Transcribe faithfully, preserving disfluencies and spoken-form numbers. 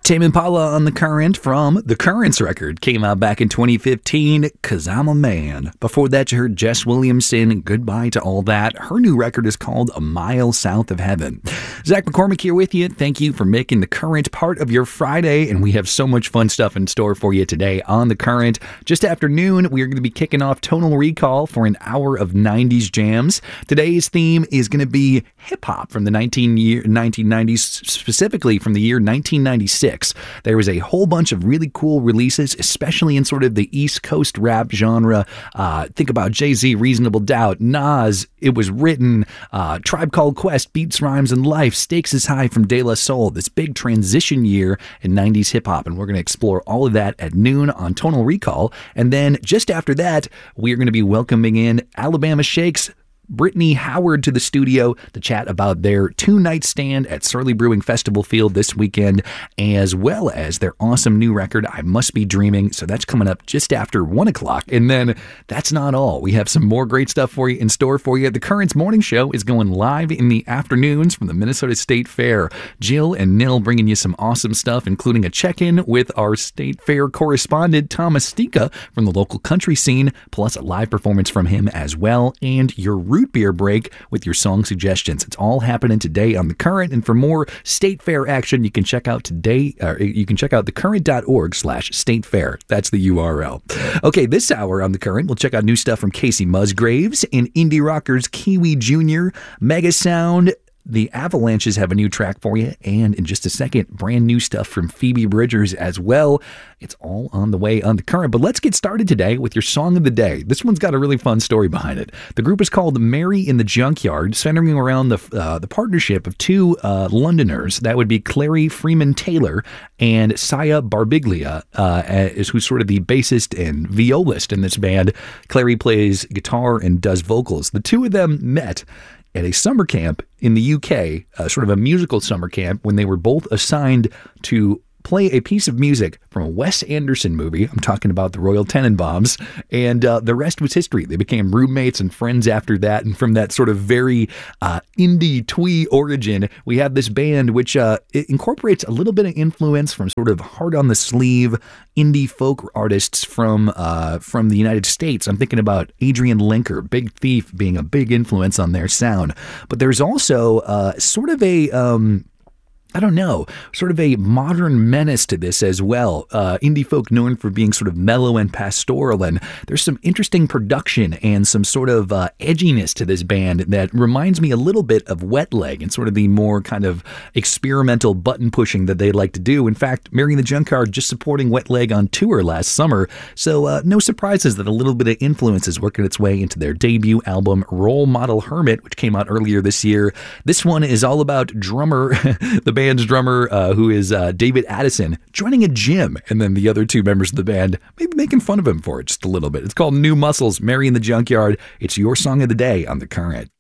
Tame Impala on The Current from The Currents record. Came out back in twenty fifteen, 'Cause I'm a Man. Before that, you heard Jess Williamson, Goodbye to All That. Her new record is called A Mile South of Heaven. Zach McCormick here with you. Thank you for making The Current part of your Friday, and we have so much fun stuff in store for you today on The Current. Just after noon, we are going to be kicking off Tonal Recall for an hour of nineties jams. Today's theme is going to be hip-hop from the nineteen year, nineteen nineties, specifically from the year nineteen ninety-six. There was a whole bunch of really cool releases, especially in sort of the East Coast rap genre. Uh, think about Jay-Z, Reasonable Doubt, Nas, It Was Written, uh, Tribe Called Quest, Beats, Rhymes, and Life, Stakes is High from De La Soul. This big transition year in nineties hip-hop, and we're going to explore all of that at noon on Tonal Recall. And then just after that, we are going to be welcoming in Alabama Shakes, Brittany Howard to the studio to chat about their two-night stand at Surly Brewing Festival Field this weekend, as well as their awesome new record, I Must Be Dreaming. So that's coming up just after one o'clock. And then that's not all. We have some more great stuff for you in store for you. The Currents Morning Show is going live in the afternoons from the Minnesota State Fair. Jill and Nil bringing you some awesome stuff, including a check-in with our State Fair correspondent, Thomas Stika, from the local country scene, plus a live performance from him as well, and your root beer break with your song suggestions. It's all happening today on The Current, and for more State Fair action, you can check out today, or you can check out thecurrent.org slash state fair. That's the U R L. Okay, this hour on The Current, we'll check out new stuff from Casey Musgraves and indie rockers Kiwi Junior, Mega Sound. The Avalanches have a new track for you, and in just a second, brand new stuff from Phoebe Bridgers as well. It's all on the way on The Current, but let's get started today with your song of the day. This one's got a really fun story behind it. The group is called Mary in the Junkyard, centering around the uh, the partnership of two uh, Londoners. That would be Clary Freeman Taylor and Saya Barbiglia, uh, is who's sort of the bassist and violist in this band. Clary plays guitar and does vocals. The two of them met at a summer camp in the U K, uh, sort of a musical summer camp, when they were both assigned to play a piece of music from a Wes Anderson movie. I'm talking about the Royal Tenenbaums, and uh, the rest was history. They became roommates and friends after that, and from that sort of very uh, indie twee origin, we have this band which uh, it incorporates a little bit of influence from sort of hard-on-the-sleeve indie folk artists from uh, from the United States. I'm thinking about Adrian Linker, Big Thief being a big influence on their sound. But there's also uh, sort of a... Um, I don't know, sort of a modern menace to this as well. Uh, indie folk known for being sort of mellow and pastoral, and there's some interesting production and some sort of uh, edginess to this band that reminds me a little bit of Wet Leg and sort of the more kind of experimental button pushing that they like to do. In fact, Mary in the Junkyard just supporting Wet Leg on tour last summer, so uh, no surprises that a little bit of influence is working its way into their debut album, Role Model Hermit, which came out earlier this year. This one is all about drummer, the band band's drummer, uh, who is uh, David Addison, joining a gym, and then the other two members of the band maybe making fun of him for it just a little bit. It's called New Muscles, Mary in the Junkyard. It's your song of the day on The Current.